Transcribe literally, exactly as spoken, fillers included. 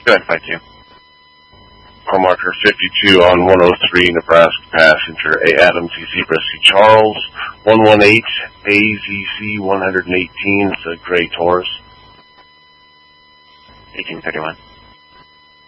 Go ahead, five two. Car marker fifty-two on one oh three, Nebraska passenger A. Adams, E. Zebra, C. Charles, one one eight, A Z C one eighteen, it's a gray Taurus. eighteen thirty-one.